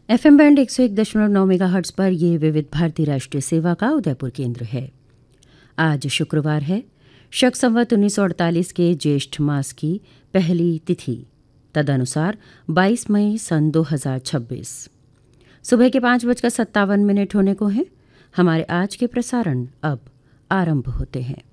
FM band 101.9 megahertz पर ये विविध भारती राष्ट्रीय सेवा का उदयपुर केंद्र है। आज शुक्रवार है, शक संवत 1948 के ज्येष्ठ मास की पहली तिथि, तदनुसार 22 मई सन 2026। सुबह के 5:57 होने को हैं। हमारे आज के प्रसारण अब आरंभ होते हैं।